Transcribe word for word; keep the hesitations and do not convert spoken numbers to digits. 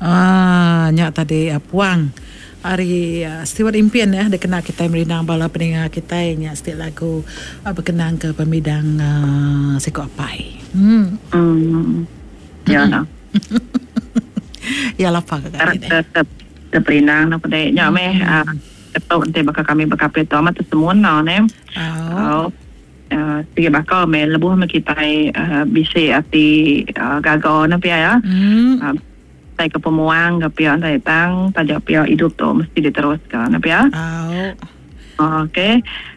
Ah, nyak tadi uh, puang. Hari uh, Stewart impian ya, dia kena kita merinang bala pendengar kita nyak setiap lagu uh, berkenaan ke pemidang uh, Seko Apai. Hmm. Hmm. Ya lah. Ya lapar ke kali Ter ter terperinang nak pada nyak meh. Atau nanti bakal kami bakal peto amat semua na ne. Oh. Uh, sige bakal me lebuh me kita uh, bisi ati uh, gagal na pia ya. Hmm. Uh, tay ke pemuang ke pia tay tang tajak pia hidup tu mesti diteruskan na pia. Oh. Okey.